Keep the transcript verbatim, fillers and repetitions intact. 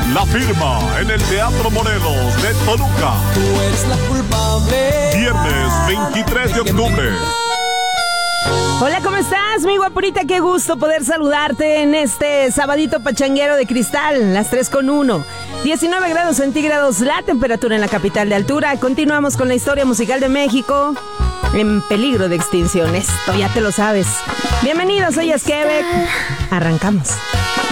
La Firma en el Teatro Morelos de Toluca. Tú eres la culpable. Viernes veintitrés de octubre. Hola, ¿cómo estás, mi guapurita? Qué gusto poder saludarte en este sabadito pachanguero de cristal, las tres con uno. diecinueve grados centígrados la temperatura en la capital de altura. Continuamos con la historia musical de México en peligro de extinción. Esto ya te lo sabes. Bienvenidos, soy Esquebec. Arrancamos.